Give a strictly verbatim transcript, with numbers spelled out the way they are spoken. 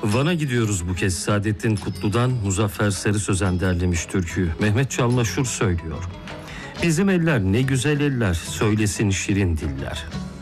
Van'a gidiyoruz bu kez. Saadettin Kutlu'dan Muzaffer Sarı Sözen derlemiş türküyü. Mehmet Çalmaşur söylüyor. Bizim eller ne güzel eller, söylesin şirin diller.